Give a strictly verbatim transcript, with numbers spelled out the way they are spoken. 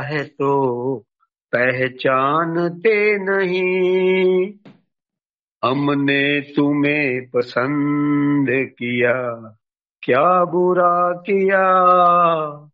है तो पहचानते नहीं। हमने तुम्हें पसंद किया, क्या बुरा किया।